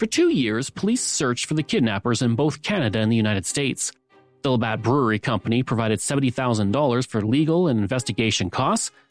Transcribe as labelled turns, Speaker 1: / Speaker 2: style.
Speaker 1: For 2 years, police searched for the kidnappers in both Canada and the United States. The Labatt Brewery Company provided $70,000 for legal and investigation costs,